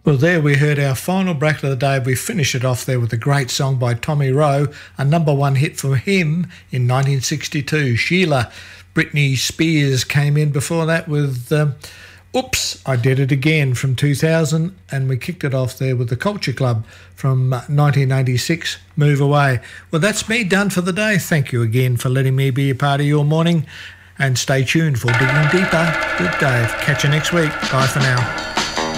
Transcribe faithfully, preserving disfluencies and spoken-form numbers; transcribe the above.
Well, there we heard our final bracket of the day. We finish it off there with a great song by Tommy Rowe, a number one hit from him in nineteen sixty-two, Sheila. Britney Spears came in before that with um, Oops, I Did It Again from two thousand, and we kicked it off there with the Culture Club from nineteen eighty-six, Move Away. Well, that's me done for the day. Thank you again for letting me be a part of your morning, and stay tuned for Digging Deeper with Dave. Catch you next week. Bye for now.